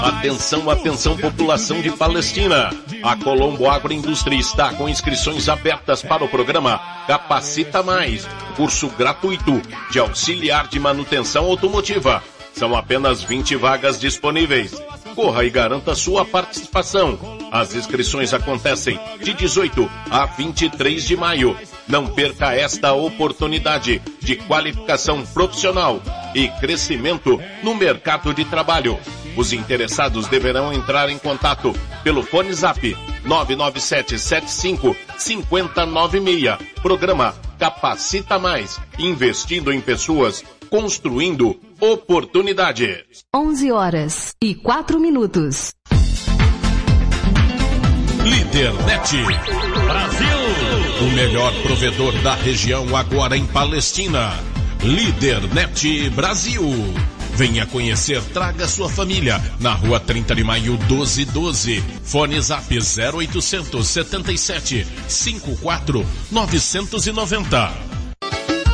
Atenção, atenção, população de Palestina. A Colombo Agroindústria está com inscrições abertas para o programa Capacita Mais, curso gratuito de auxiliar de manutenção automotiva. São apenas 20 vagas disponíveis. Corra e garanta sua participação. As inscrições acontecem de 18 a 23 de maio. Não perca esta oportunidade de qualificação profissional e crescimento no mercado de trabalho. Os interessados deverão entrar em contato pelo fone Zap 997755096. Programa Capacita Mais, investindo em pessoas, construindo oportunidades. 11h04. Lídernet Brasil, o melhor provedor da região agora em Palestina. Lídernet Brasil. Venha conhecer, traga sua família. Na rua 30 de maio 1212. Fone Zap 0800 77 54 990.